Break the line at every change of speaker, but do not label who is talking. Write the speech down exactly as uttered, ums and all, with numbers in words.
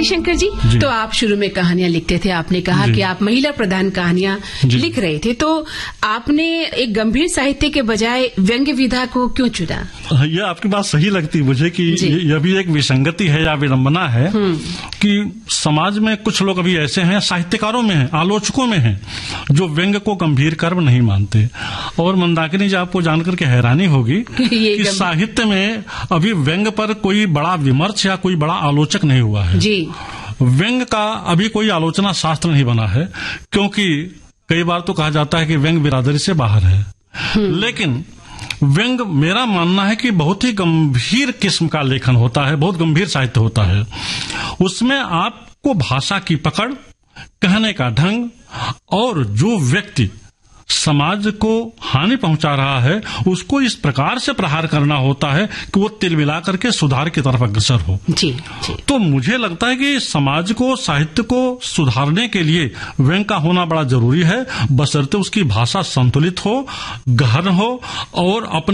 हरिशंकर जी, जी, तो आप शुरू में कहानियां लिखते थे, आपने कहा कि आप महिला प्रधान कहानियां लिख रहे थे, तो आपने एक गंभीर साहित्य के बजाय व्यंग्य विधा को क्यों चुना?
यह आपकी बात सही लगती है मुझे कि यह भी एक विसंगति है या विडंबना है कि समाज में कुछ लोग अभी ऐसे हैं, साहित्यकारों में हैं, आलोचकों में हैं, जो व्यंग्य को गंभीर कर्म नहीं मानते। और मंदाकिनी जी, आपको जानकर के हैरानी होगी कि साहित्य में अभी व्यंग्य पर कोई बड़ा विमर्श या कोई बड़ा आलोचक नहीं हुआ है
जी।
व्यंग्य का अभी कोई आलोचना शास्त्र नहीं बना है, क्योंकि कई बार तो कहा जाता है कि व्यंग्य बिरादरी से बाहर है। लेकिन व्यंग्य, मेरा मानना है कि बहुत ही गंभीर किस्म का लेखन होता है, बहुत गंभीर साहित्य होता है। उसमें आपको भाषा की पकड़, कहने का ढंग, और जो व्यक्ति समाज को हानि पहुंचा रहा है उसको इस प्रकार से प्रहार करना होता है कि वो तिल मिला करके सुधार की तरफ अग्रसर हो।
जी, जी।
तो मुझे लगता है कि समाज को, साहित्य को सुधारने के लिए व्यंग्य का होना बड़ा जरूरी है, बशर्ते उसकी भाषा संतुलित हो, गहन हो और अपने